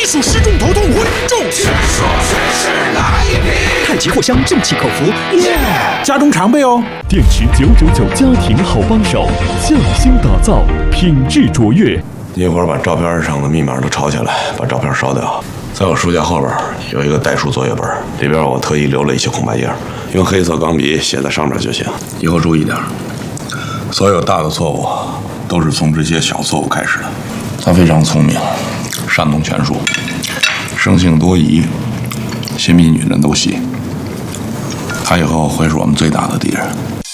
属失重头痛稳重。听说这是哪一批？太极藿香正气口服， 家中常备哦。 电池999家庭好帮手，匠心打造，品质卓越。 一会儿把照片上的密码都抄下来，把照片烧掉。在我书架后边有一个代数作业本，里边我特意留了一些空白页，用黑色钢笔写在上面就行。以后注意点，所有大的错误都是从这些小错误开始的。他非常聪明，善懂权术，生性多疑，心比女人都细。他以后会是我们最大的敌人。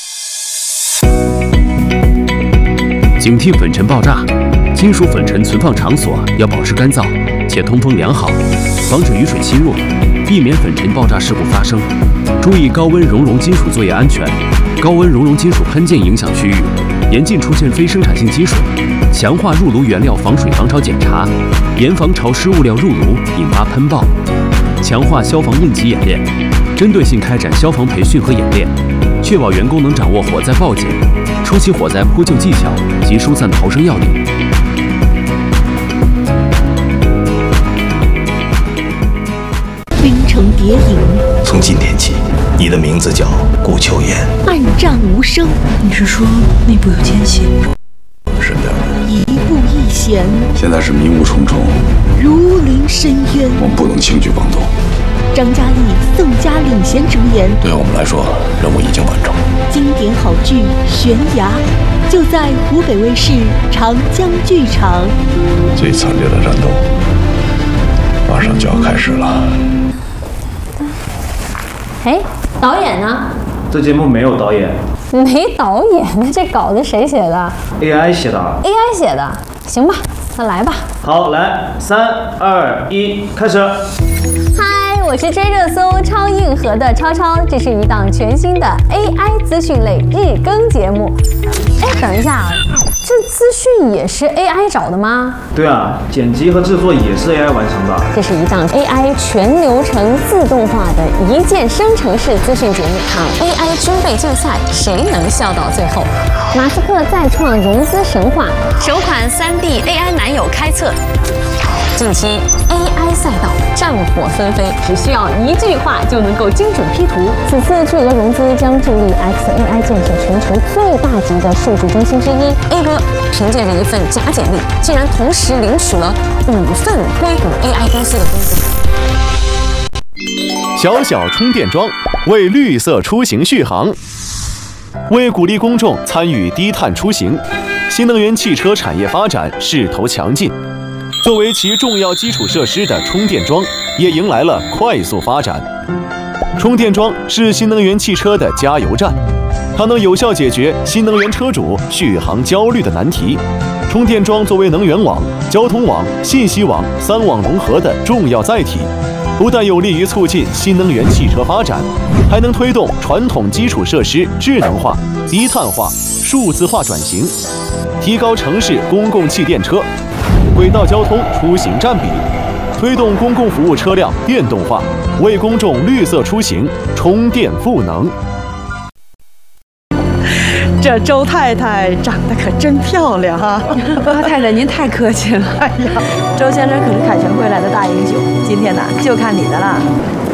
警惕粉尘爆炸，金属粉尘存放场所要保持干燥且通风良好，防止雨水侵入，避免粉尘爆炸事故发生。注意高温熔融金属作业安全，高温熔融金属喷溅影响区域，严禁出现非生产性积水。强化入炉原料防水防潮检查，严防潮湿物料入炉引发喷爆。强化消防应急演练，针对性开展消防培训和演练，确保员工能掌握火灾报警、初期火灾扑救技巧及疏散逃生要领。 冰城谍影， 从今天起，你的名字叫顾秋言。 暗战无声。 你是说内部有奸细？ 身边一步一险， 现在是迷雾重重， 如临深渊。 我们不能轻举妄动。 张嘉译、宋佳领衔主演， 对我们来说，任务已经完成。 经典好剧《悬崖》，就在湖北卫视长江剧场。 最惨烈的战斗马上就要开始了。 哎，导演呢？ 这节目没有导演。 没导演？那这稿子谁写的 ？AI 写的。 AI 写的，行吧，那来吧。 好，来，3、2、1，开始。 嗨，我是追热搜超硬核的超超，这是一档全新的 AI 资讯类日更节目。哎，等一下，这资讯也是 AI 找的吗？ 对啊，剪辑和制作也是 AI 完成的。 这是一档 AI 全流程自动化的一键生成式资讯节目，看 AI 军备竞赛，谁能笑到最后？马斯克再创融资神话，首款3D AI 男友开测。近期 AI 赛道战火纷飞，只需要一句话就能够精准 P 图。此次巨额融资将助力 XAI 建设全球最大级的数据中心之一。A 哥凭借着一份假简历，竟然同时领取了5份硅谷 AI 公司的工资。 小小充电桩为绿色出行续航。为鼓励公众参与低碳出行，新能源汽车产业发展势头强劲。作为其重要基础设施的充电桩，也迎来了快速发展。充电桩是新能源汽车的加油站，它能有效解决新能源车主续航焦虑的难题。充电桩作为能源网、交通网、信息网3网融合的重要载体，不但有利于促进新能源汽车发展，还能推动传统基础设施智能化、低碳化、数字化转型，提高城市公共汽电车、轨道交通出行占比，推动公共服务车辆电动化，为公众绿色出行充电赋能。 这周太太长得可真漂亮哈！ 花太太您太客气了。 哎呀，周先生可是凯旋归来的大英雄，今天呢就看你的了。